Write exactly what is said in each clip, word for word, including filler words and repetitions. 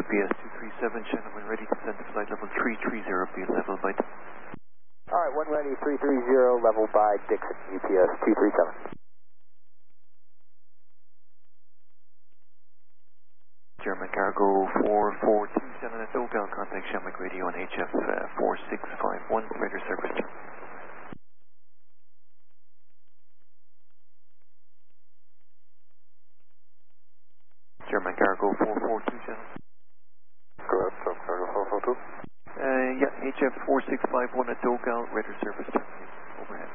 P S two three seven, Shannon, when ready to send to flight level three three zero, be level by... Alright, one ready, three three zero, level by Dixon, U P S two three seven. German cargo four four two seven at Dogal, contact Shamrock Radio on H F uh, four six five one, radar service. German cargo four four two seven. Correct, German cargo four four two. Uh, yeah, H F four six five one at Dogal, radar service overhead.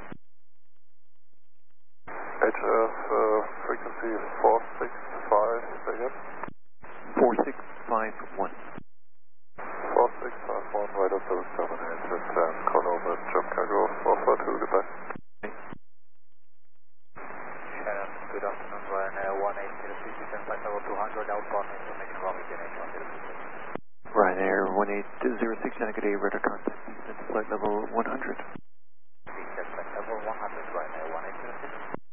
H F uh, frequency four six five, again? four six five one. four six five one, radar service terminated, and call over German cargo four four two, goodbye. Shannon, good afternoon, Ryanair one eight zero three two seven, flight level two hundred, outbound information from H one zero two seven. Ryanair one eight zero six, Shannon, good day, radar contact, descent to flight level one hundred. Descent flight level one hundred, Ryanair one eight zero six.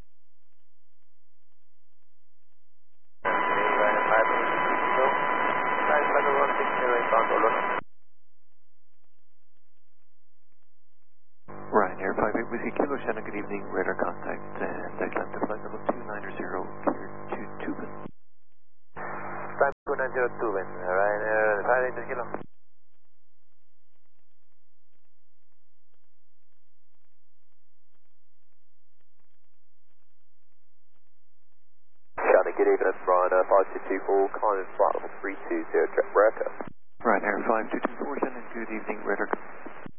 Ryanair five eight Whiskey Kilo, Shannon, good evening, radar contact, and descent to flight level two nine zero, cleared to Tubin. Time two nine zero Tubin, Ryanair five eight Kilo. Shannon, good evening, Ryanair five two two four, climbing flight level three two zero, jet Breaker. Ryanair five two two four, Shannon, good evening, radar contact.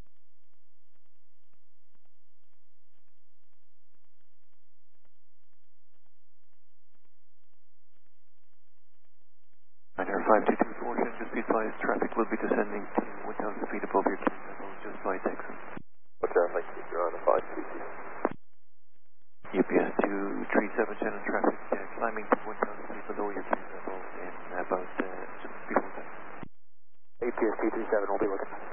Ryanair five two two four, Shannon, just be advised, traffic will be descending to one thousand feet above your cruise level, just by Dixon. Okay, thank you, Ryanair five two two. U P S two three seven, Shannon, traffic uh, climbing to one thousand feet below your cruise level in about uh, just before that. U P S two three seven will be looking.